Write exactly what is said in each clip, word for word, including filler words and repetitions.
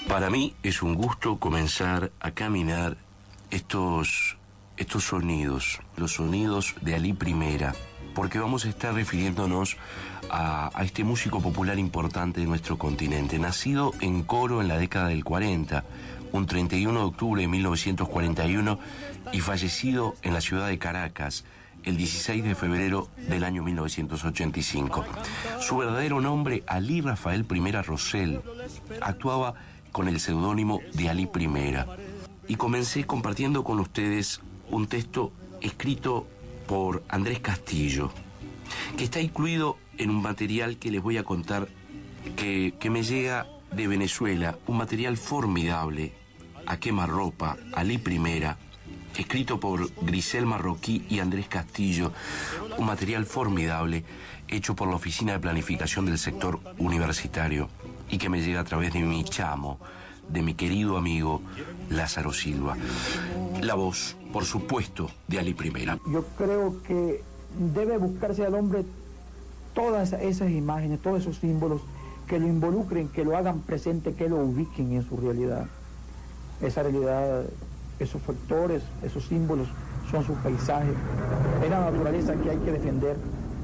Para mí es un gusto comenzar a caminar estos, estos sonidos, los sonidos de Alí Primera, porque vamos a estar refiriéndonos a, a este músico popular importante de nuestro continente, nacido en Coro en la década del cuarenta, un treinta y uno de octubre de mil novecientos cuarenta y uno, y fallecido en la ciudad de Caracas el dieciséis de febrero del año mil novecientos ochenta y cinco. Su verdadero nombre, Alí Rafael Primera Rosell, actuaba con el seudónimo de Alí Primera. Y comencé compartiendo con ustedes un texto escrito por Andrés Castillo, que está incluido en un material que les voy a contar que, que me llega de Venezuela, un material formidable, A Quemarropa, Alí Primera, escrito por Grisel Marroquí y Andrés Castillo, un material formidable hecho por la Oficina de Planificación del Sector Universitario y que me llega a través de mi chamo, de mi querido amigo Lázaro Silva. La voz, por supuesto, de Alí Primera. Yo creo que debe buscarse al hombre todas esas imágenes, todos esos símbolos que lo involucren, que lo hagan presente, que lo ubiquen en su realidad. Esa realidad, esos factores, esos símbolos son sus paisajes, es la naturaleza que hay que defender.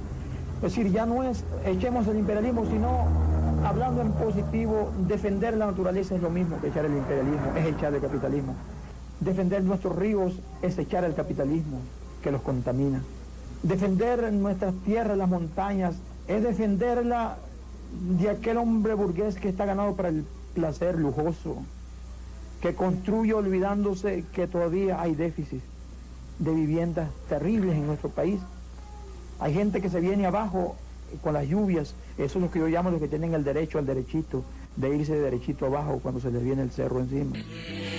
Es decir, ya no es echemos el imperialismo, sino, hablando en positivo, defender la naturaleza es lo mismo que echar el imperialismo, es echar el capitalismo. Defender nuestros ríos es echar el capitalismo que los contamina. Defender nuestras tierras, las montañas, es defenderla de aquel hombre burgués que está ganado para el placer lujoso, que construye olvidándose que todavía hay déficit de viviendas terribles en nuestro país. Hay gente que se viene abajo con las lluvias, eso es lo que yo llamo los que tienen el derecho al derechito, de irse de derechito abajo cuando se les viene el cerro encima.